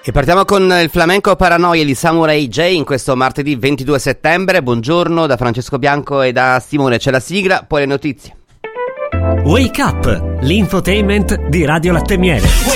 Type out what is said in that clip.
E partiamo con il flamenco Paranoia di Samurai J in questo martedì 22 settembre. Buongiorno da Francesco Bianco e da Simone. C'è la sigla, poi le notizie. Wake Up, l'infotainment di Radio Latte Miele.